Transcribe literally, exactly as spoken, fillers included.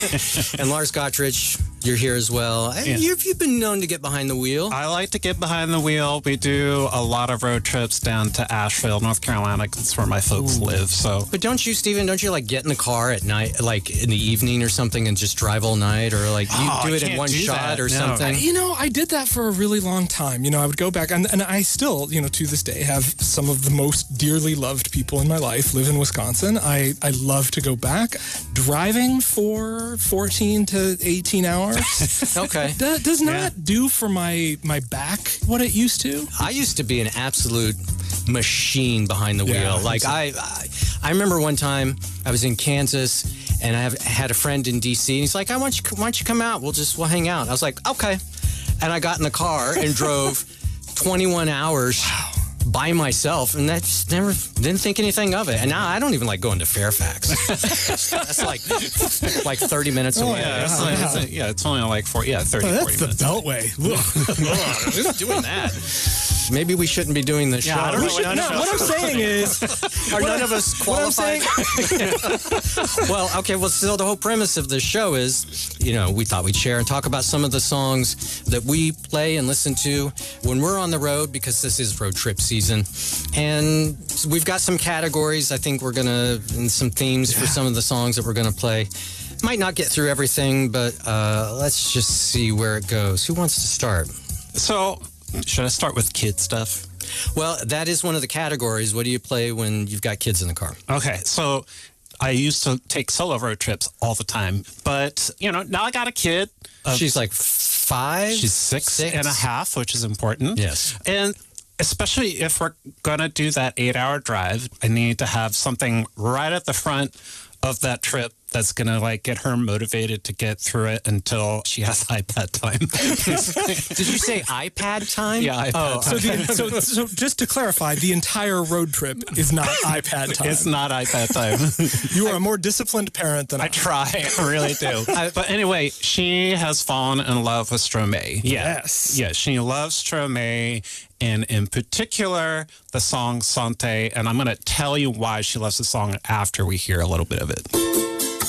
And Lars Gottridge, you're here as well. Yeah. You've, you've been known to get behind the wheel. I like to get behind the wheel. We do a lot of road trips down to Asheville, North Carolina. That's where my folks Ooh. live. So, But don't you, Stephen, don't you like get in the car at night, like in the evening or something, and just drive all night? Or like you Oh, do I it in can't one do shot that. or No. something? You know, I did that for a really long time. You know, I would go back, and, and I still, you know, to this day, have some of the most dearly loved people in my life live in Wisconsin. I, I love to go back. Driving for fourteen to eighteen hours Okay. do, does not Yeah. do for my, my back what it used to. I used to be an absolute machine behind the Yeah, wheel. Like I, I, I remember one time I was in Kansas and I have, had a friend in D C and he's like, "I want you, why don't you come out? We'll just we'll hang out." I was like, "Okay," and I got in the car and drove twenty-one hours. By myself, and that just never didn't think anything of it. And now I don't even like going to Fairfax. That's like like thirty minutes away. yeah, it's like, it's a, yeah, it's only like four, yeah, thirty, Oh, forty that's the minutes. Beltway. Who's doing that? Maybe we shouldn't be doing this Yeah, show. I don't We know should- what- no, what I'm saying is, Are none of us what I'm qualified? saying, Well, okay. Well, so the whole premise of this show is, you know, we thought we'd share and talk about some of the songs that we play and listen to when we're on the road, because this is road trip season. And we've got some categories. I think we're going to, and some themes for some of the songs that we're going to play. Might not get through everything, but uh, let's just see where it goes. Who wants to start? So, should I start with kid stuff? Well, that is one of the categories. What do you play when you've got kids in the car? Okay, so I used to take solo road trips all the time, but you know, now I got a kid. Uh, She's like five? she's six, six and a half, which is important. Yes. And especially if we're gonna do that eight-hour drive, I need to have something right at the front of that trip that's gonna like get her motivated to get through it until she has iPad time. Did you say iPad time? Yeah, iPad Oh, so, the, so, so just to clarify, the entire road trip is not iPad time. It's not iPad time. You are a more disciplined parent than I. I try, I really do. But anyway, she has fallen in love with Stromae. Yes. Yeah, she loves Stromae, and in particular, the song Santé. And I'm going to tell you why she loves the song after we hear a little bit of it.